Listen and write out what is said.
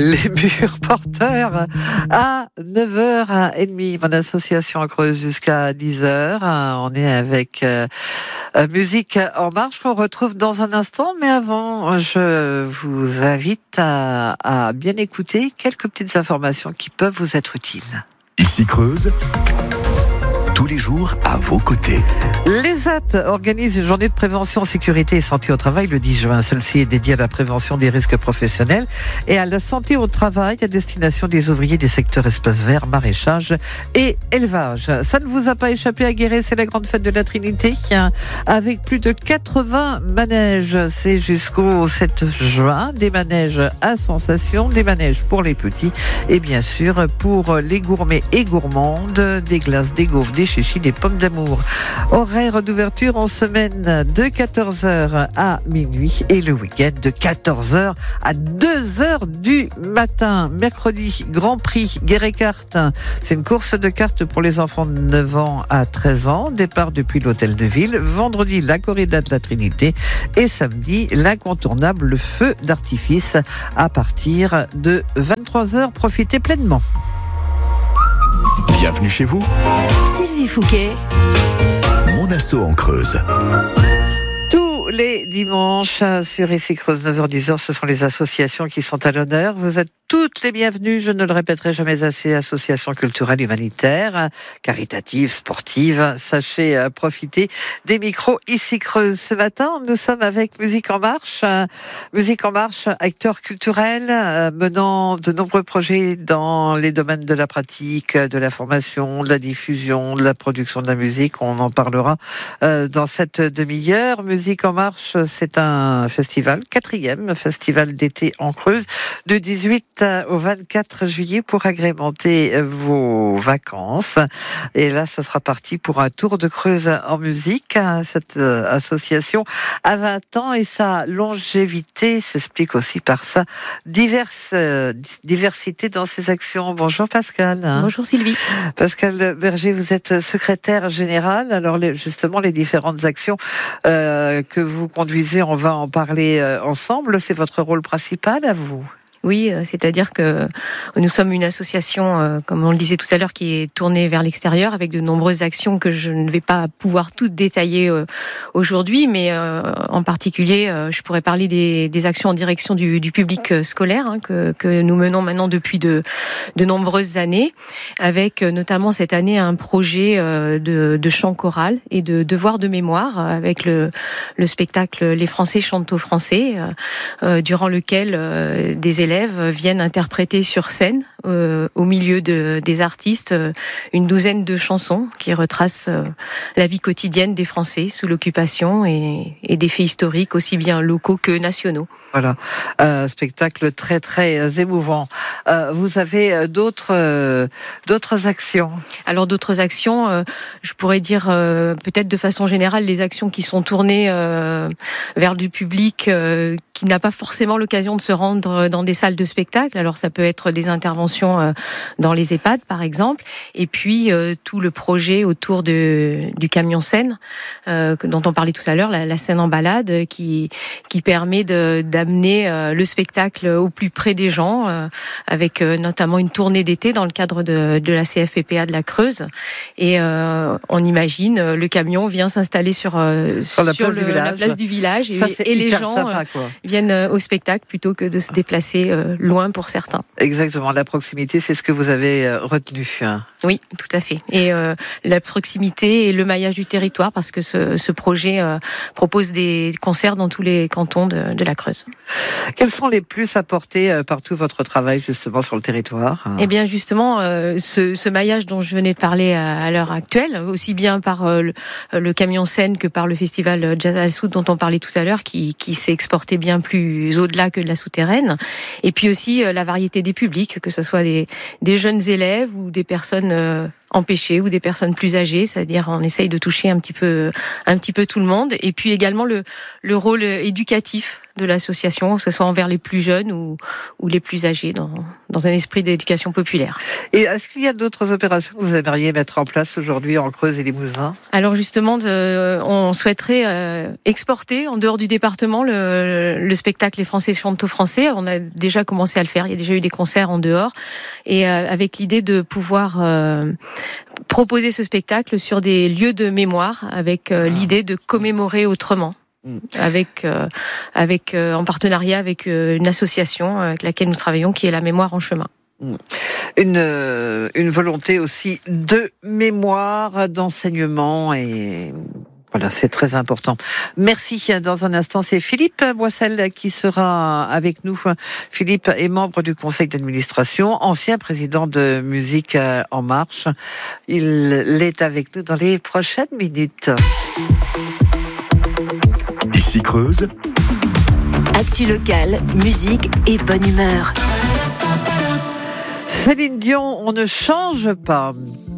Les murs porteurs à 9h30. Mon association en Creuse jusqu'à 10h. On est avec Musique en marche qu'on retrouve dans un instant. Mais avant, je vous invite à bien écouter quelques petites informations qui peuvent vous être utiles. Ici Creuse, tous les jours à vos côtés. Les AT organisent une journée de prévention, sécurité et santé au travail le 10 juin. Celle-ci est dédiée à la prévention des risques professionnels et à la santé au travail à destination des ouvriers des secteurs espaces verts, maraîchage et élevage. Ça ne vous a pas échappé à Guéret, c'est la grande fête de la Trinité avec plus de 80 manèges. C'est jusqu'au 7 juin. Des manèges à sensation, des manèges pour les petits et bien sûr pour les gourmets et gourmandes, des glaces, des gaufres, des chichis, des pommes d'amour. Horaire d'ouverture en semaine de 14h à minuit et le week-end de 14h à 2h du matin. Mercredi, Grand Prix Guéret Cartes. C'est une course de cartes pour les enfants de 9 ans à 13 ans. Départ depuis l'hôtel de ville. Vendredi, la corrida de la Trinité. Et samedi, l'incontournable feu d'artifice à partir de 23h. Profitez pleinement. Bienvenue chez vous. Sylvie Fouquet. Mon asso en Creuse. Tous les dimanches sur Ici Creuse 9h-10h, ce sont les associations qui sont à l'honneur. Vous êtes toutes les bienvenues, je ne le répéterai jamais assez, associations culturelles, humanitaires, caritatives, sportives. Sachez profiter des micros Ici Creuse. Ce matin, nous sommes avec Musique en marche. Musique en marche, acteur culturel, menant de nombreux projets dans les domaines de la pratique, de la formation, de la diffusion, de la production de la musique. On en parlera dans cette demi-heure. Musique en marche, c'est un festival, 4e festival d'été en Creuse, de 18 au 24 juillet pour agrémenter vos vacances. Et là, ce sera parti pour un tour de Creuse en musique. Cette association a 20 ans et sa longévité s'explique aussi par sa diversité dans ses actions. Bonjour Pascal. Bonjour Sylvie. Pascal Berger, vous êtes secrétaire général. Alors justement, les différentes actions que vous conduisez, on va en parler ensemble. C'est votre rôle principal à vous? Oui, c'est-à-dire que nous sommes une association, comme on le disait tout à l'heure, qui est tournée vers l'extérieur avec de nombreuses actions que je ne vais pas pouvoir toutes détailler aujourd'hui, mais en particulier, je pourrais parler des actions en direction du public scolaire que nous menons maintenant depuis de nombreuses années, avec notamment cette année un projet de chant choral et de devoir de mémoire avec le spectacle Les Français chantent aux Français, durant lequel des élèves viennent interpréter sur scène, au milieu des artistes, une douzaine de chansons qui retracent la vie quotidienne des Français sous l'occupation et des faits historiques aussi bien locaux que nationaux. Voilà, spectacle très très émouvant. Vous avez d'autres actions? Alors d'autres actions, je pourrais dire peut-être de façon générale les actions qui sont tournées vers du public qui n'a pas forcément l'occasion de se rendre dans des salles de spectacle. Alors ça peut être des interventions dans les EHPAD par exemple, et puis tout le projet autour du camion scène dont on parlait tout à l'heure, la scène en balade qui permet d'amener le spectacle au plus près des gens, avec notamment une tournée d'été dans le cadre de la CFPPA de la Creuse. Et on imagine, le camion vient s'installer sur la place du village et les gens sympa, viennent au spectacle plutôt que de se déplacer loin pour certains. Exactement, la proximité, c'est ce que vous avez retenu. Oui, tout à fait. Et la proximité et le maillage du territoire, parce que ce projet propose des concerts dans tous les cantons de la Creuse. Quels sont les plus apportés par tout votre travail justement sur le territoire? Eh bien justement, ce maillage dont je venais de parler à l'heure actuelle, aussi bien par le camion scène que par le festival Jazz al Soud dont on parlait tout à l'heure, qui s'est exporté bien plus au-delà que de la souterraine, et puis aussi la variété des publics, que ce soit des jeunes élèves ou des personnes empêchés ou des personnes plus âgées, c'est-à-dire on essaye de toucher un petit peu tout le monde, et puis également le rôle éducatif de l'association, que ce soit envers les plus jeunes ou les plus âgés, dans un esprit d'éducation populaire. Et est-ce qu'il y a d'autres opérations que vous aimeriez mettre en place aujourd'hui en Creuse et Limousin ? Alors justement, on souhaiterait exporter en dehors du département le spectacle Les Français chantent aux Français. On a déjà commencé à le faire, il y a déjà eu des concerts en dehors, et avec l'idée de pouvoir proposer ce spectacle sur des lieux de mémoire, avec l'idée de commémorer autrement. Avec en partenariat avec une association avec laquelle nous travaillons, qui est la Mémoire en chemin. Une volonté aussi de mémoire, d'enseignement, et voilà, c'est très important. Merci. Dans un instant, c'est Philippe Boissel qui sera avec nous. Philippe est membre du conseil d'administration, ancien président de Musique en Marche. Il est avec nous dans les prochaines minutes. Ici Creuse. Actu locale, musique et bonne humeur. Céline Dion, on ne change pas.